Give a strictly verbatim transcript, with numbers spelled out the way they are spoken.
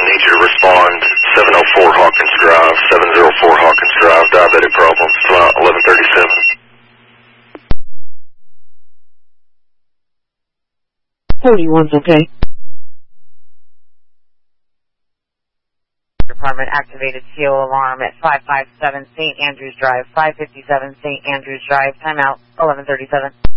need you to respond. seven oh four Hawkins Drive, seven oh four Hawkins Drive, diabetic problems, flight eleven thirty-seven. forty-one's okay. Department activated C O alarm at five five seven Saint Andrews Drive, five fifty-seven Saint Andrews Drive, timeout eleven thirty-seven.